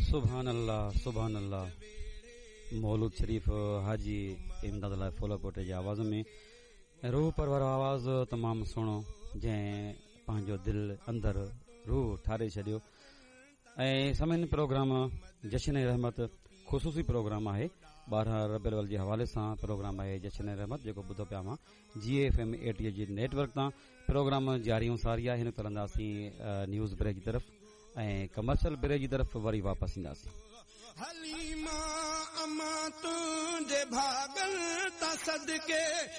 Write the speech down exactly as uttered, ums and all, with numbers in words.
सुभान अल्लाह सुभान अल्लाह। मौलूद शरीफ हाजी इमदाद अल्लाह फूलाकोटे जी आवाज़ में रूह परवर आवाज़ तमामु सुहिणो जंहिं पंहिंजो दिल अंदर रूह ठारे छॾियो। ऐं सभिनी प्रोग्राम जशन रहमत ख़ुशूसी प्रोग्राम आहे। ॿारहं रबिउल अव्वल जे हवाले सां प्रोग्राम आहे जशन रहमत, जेको ॿुधो पिया मां जी एफ एम एटीह जी नेटवर्क तां प्रोग्राम जारी सारी आहे। हिन तरंदासीं न्यूज़ ब्रेक जी तरफ़ ऐं कमर्शियल ब्रेक जी तरफ़ वरी वापसि ईंदासीं। हलीमा अमा तुंहिंजे भागल ता सदके